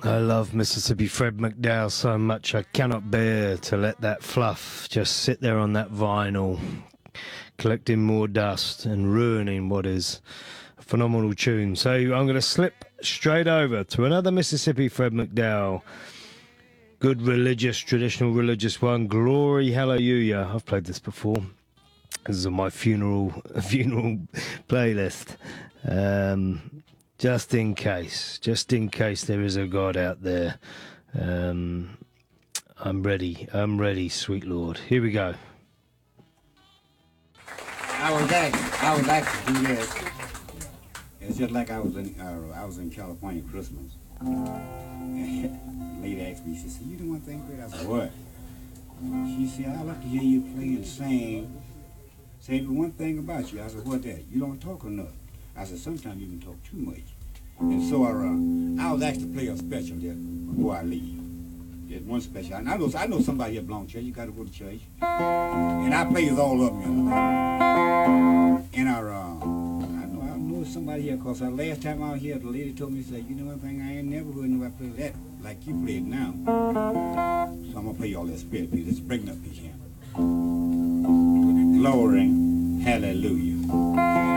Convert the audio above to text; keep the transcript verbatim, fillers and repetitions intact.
I love Mississippi Fred McDowell so much I cannot bear to let that fluff just sit there on that vinyl, collecting more dust and ruining what is a phenomenal tune. So I'm going to slip straight over to another Mississippi Fred McDowell, good religious, traditional religious one, Glory Hallelujah. I've played this before. This is on my funeral funeral playlist. Um, just in case, just in case there is a God out there. Um, I'm ready, I'm ready, sweet Lord. Here we go. I was asked, I was asked to do this. It's just like I was in, uh, I was in California Christmas. And the lady asked me, she said, "You do one thing great." I said, "What?" She said, "I like to hear you play and sing. Say but one thing about you." I said, "What that?" "You don't talk enough." I said, "Sometimes you can talk too much." And so I, uh, I was asked to play a special there before I leave. There's one special. And I know, I know somebody here belongs to church. You got to go to church. And I plays all of them. And I, uh, I know I know somebody here because last time I was here, the lady told me, said, "You know one thing, I ain't never heard nobody play that like you play it now." So I'm going to play all that spirit piece. Let's bring it up this here. Glory, hallelujah.